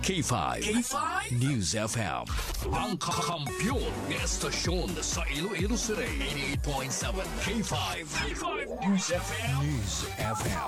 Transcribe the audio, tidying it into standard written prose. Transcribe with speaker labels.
Speaker 1: K5.
Speaker 2: K5
Speaker 1: News FM.
Speaker 2: ang kakampiyon ng estasyon sa Iloilo City. 88.7 K5 News FM.
Speaker 1: News FM.